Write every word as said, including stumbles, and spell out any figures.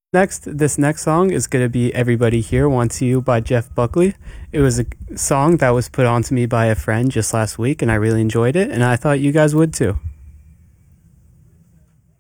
Next, this next song is going to be Everybody Here Wants You by Jeff Buckley. It was a song that was put onto me by a friend just last week, and I really enjoyed it, and I thought you guys would too.